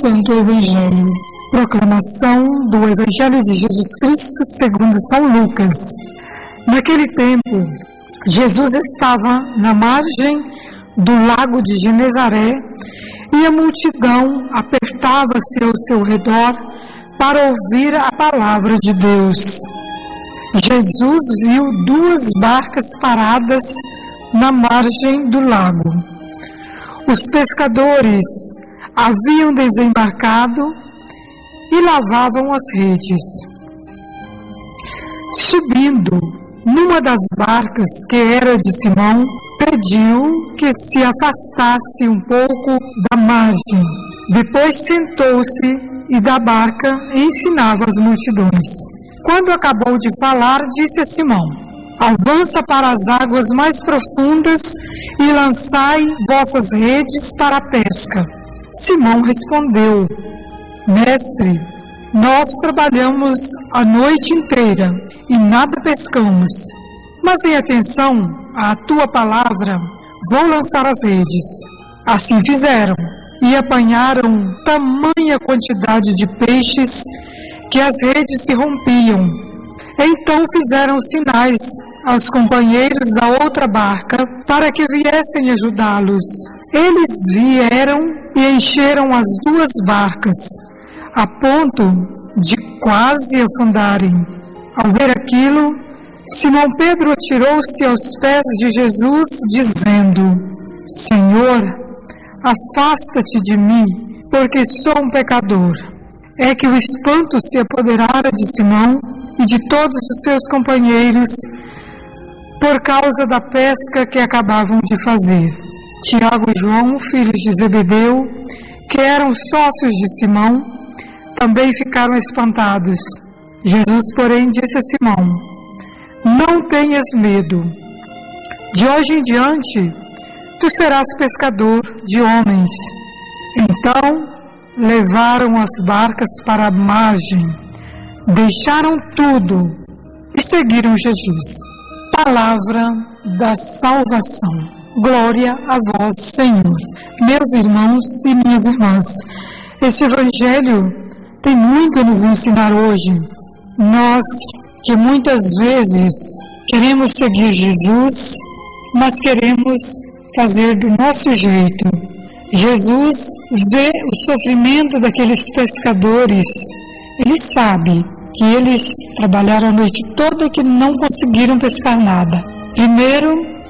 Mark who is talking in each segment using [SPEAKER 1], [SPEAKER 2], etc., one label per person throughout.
[SPEAKER 1] Santo Evangelho. Proclamação do Evangelho de Jesus Cristo segundo São Lucas. Naquele tempo, Jesus estava na margem do lago de Genezaré e a multidão apertava-se ao seu redor para ouvir a palavra de Deus. Jesus viu 2 barcas paradas na margem do lago. Os pescadores haviam desembarcado e lavavam as redes. Subindo numa das barcas, que era de Simão, pediu que se afastasse um pouco da margem. Depois sentou-se e da barca ensinava as multidões. Quando acabou de falar, disse a Simão: avança para as águas mais profundas e lançai vossas redes para a pesca. Simão respondeu: Mestre, nós trabalhamos a noite inteira e nada pescamos, mas em atenção à tua palavra, vou lançar as redes. Assim fizeram e apanharam tamanha quantidade de peixes que as redes se rompiam. Então fizeram sinais aos companheiros da outra barca para que viessem ajudá-los. Eles vieram e encheram as 2 barcas, a ponto de quase afundarem. Ao ver aquilo, Simão Pedro atirou-se aos pés de Jesus, dizendo: Senhor, afasta-te de mim, porque sou um pecador. É que o espanto se apoderara de Simão e de todos os seus companheiros por causa da pesca que acabavam de fazer. Tiago e João, filhos de Zebedeu, que eram sócios de Simão, também ficaram espantados. Jesus, porém, disse a Simão: não tenhas medo. De hoje em diante, tu serás pescador de homens. Então, levaram as barcas para a margem, deixaram tudo e seguiram Jesus. Palavra da salvação. Glória a vós, Senhor. Meus irmãos e minhas irmãs, esse Evangelho tem muito a nos ensinar hoje. Nós que muitas vezes queremos seguir Jesus, mas queremos fazer do nosso jeito. Jesus vê o sofrimento daqueles pescadores. Ele sabe que eles trabalharam a noite toda e que não conseguiram pescar nada. Primeiro,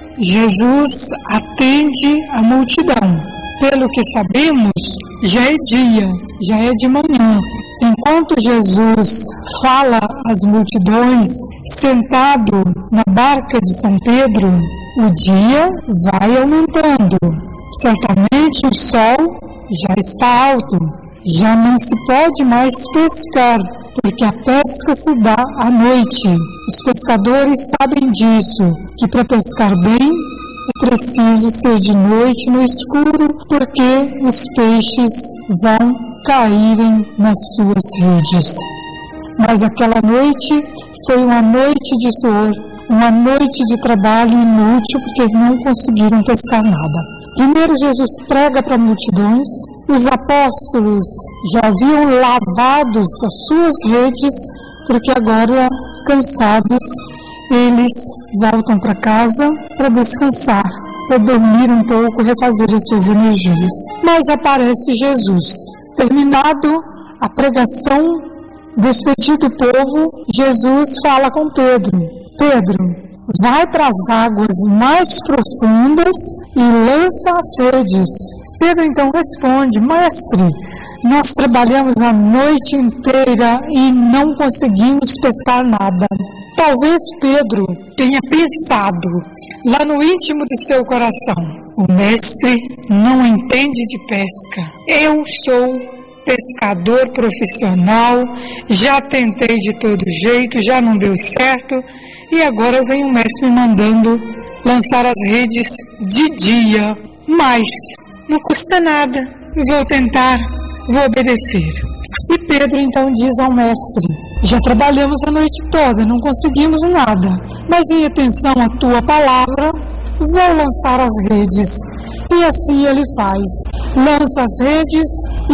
[SPEAKER 1] Jesus atende a multidão. Pelo que sabemos, já é dia, já é de manhã. Enquanto Jesus fala às multidões, sentado na barca de São Pedro, o dia vai aumentando. Certamente o sol já está alto, já não se pode mais pescar, porque a pesca se dá à noite. Os pescadores sabem disso, que para pescar bem é preciso ser de noite no escuro, porque os peixes vão caírem nas suas redes. Mas aquela noite foi uma noite de suor, uma noite de trabalho inútil, porque não conseguiram pescar nada. Primeiro Jesus prega para multidões, os apóstolos já haviam lavado as suas redes, porque agora, cansados, eles voltam para casa para descansar, para dormir um pouco, refazer as suas energias. Mas aparece Jesus. Terminado a pregação, despedido o povo, Jesus fala com Pedro: Pedro, vai para as águas mais profundas e lança as redes. Pedro então responde: Mestre, nós trabalhamos a noite inteira e não conseguimos pescar nada. Talvez Pedro tenha pensado lá no íntimo do seu coração: o mestre não entende de pesca. Eu sou pescador profissional, já tentei de todo jeito, já não deu certo, e agora vem o mestre me mandando lançar as redes de dia. Mas não custa nada, vou tentar, vou obedecer. E Pedro então diz ao mestre: já trabalhamos a noite toda, não conseguimos nada, mas em atenção à tua palavra, vou lançar as redes. E assim ele faz, lança as redes e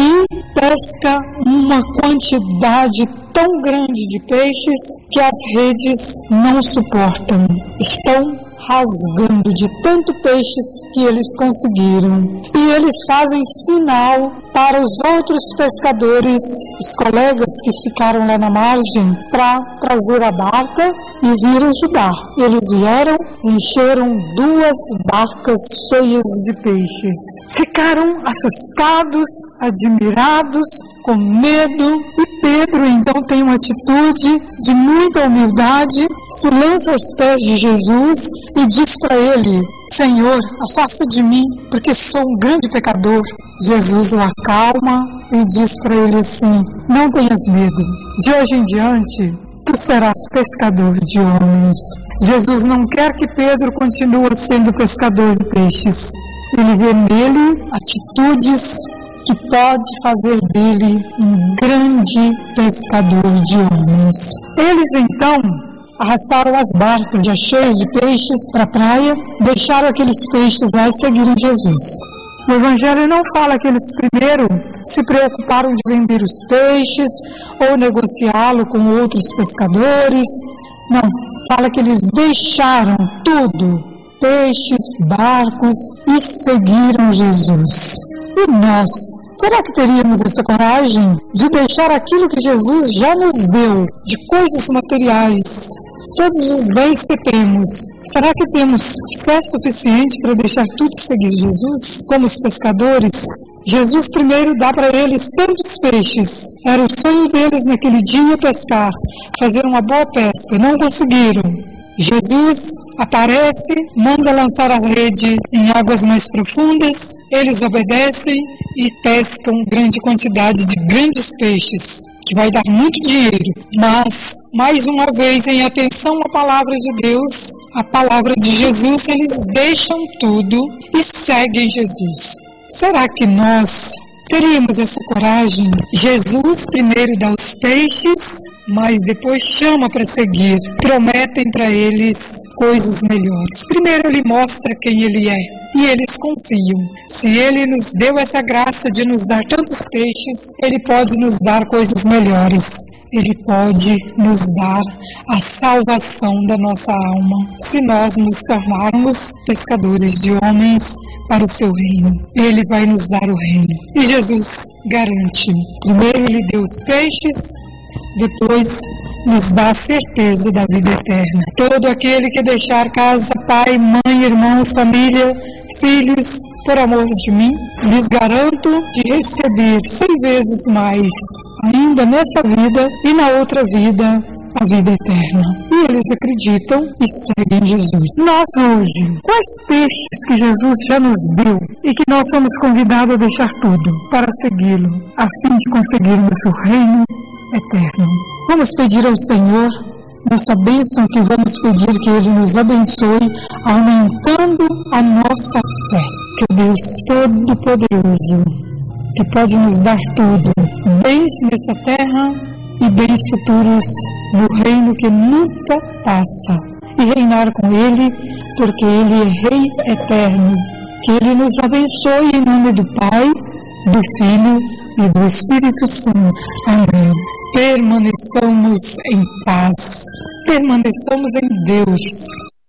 [SPEAKER 1] pesca uma quantidade tão grande de peixes que as redes não suportam. Estão rasgando de tanto peixes que eles conseguiram. E eles fazem sinal para os outros pescadores, os colegas que ficaram lá na margem, para trazer a barca e vir ajudar. Eles vieram e encheram 2 barcas cheias de peixes. Ficaram assustados, admirados, com medo, e Pedro então tem uma atitude de muita humildade, se lança aos pés de Jesus e diz para ele: Senhor, afasta de mim, porque sou um grande pecador. Jesus o acalma e diz para ele assim: não tenhas medo, de hoje em diante tu serás pescador de homens. Jesus não quer que Pedro continue sendo pescador de peixes. Ele vê nele atitudes que pode fazer dele um grande pescador de homens. Eles então arrastaram as barcas já cheias de peixes para a praia, deixaram aqueles peixes lá e seguiram Jesus. O Evangelho não fala que eles primeiro se preocuparam de vender os peixes ou negociá-lo com outros pescadores. Não, fala que eles deixaram tudo, peixes, barcos, e seguiram Jesus. E nós, será que teríamos essa coragem de deixar aquilo que Jesus já nos deu, de coisas materiais, todos os bens que temos? Será que temos fé suficiente para deixar tudo e seguir Jesus? Como os pescadores, Jesus primeiro dá para eles tantos peixes. Era o sonho deles naquele dia pescar, fazer uma boa pesca. Não conseguiram. Jesus aparece, manda lançar a rede em águas mais profundas. Eles obedecem e pescam grande quantidade de grandes peixes, que vai dar muito dinheiro. Mas, mais uma vez, em atenção à palavra de Deus, a palavra de Jesus, eles deixam tudo e seguem Jesus. Será que nós teríamos essa coragem? Jesus primeiro dá os peixes, mas depois chama para seguir. Prometem para eles coisas melhores. Primeiro ele mostra quem ele é, e eles confiam. Se ele nos deu essa graça de nos dar tantos peixes, ele pode nos dar coisas melhores. Ele pode nos dar a salvação da nossa alma, se nós nos tornarmos pescadores de homens para o seu reino. Ele vai nos dar o reino. E Jesus garante. Primeiro ele deu os peixes, depois nos dá a certeza da vida eterna. Todo aquele que deixar casa, pai, mãe, irmãos, família, filhos, por amor de mim, lhes garanto de receber 100 vezes mais, ainda nessa vida e na outra vida, a vida eterna. E eles acreditam e seguem Jesus. Nós hoje, quais peixes que Jesus já nos deu e que nós somos convidados a deixar tudo para segui-lo, a fim de conseguirmos o reino eterno? Vamos pedir ao Senhor, nessa bênção que vamos pedir, que Ele nos abençoe, aumentando a nossa fé. Que o Deus Todo-Poderoso, que pode nos dar tudo, bens nessa terra e bens futuros no reino que nunca passa, e reinar com Ele, porque Ele é Rei eterno. Que Ele nos abençoe em nome do Pai, do Filho e do Espírito Santo. Amém. Permaneçamos em paz, permaneçamos em Deus.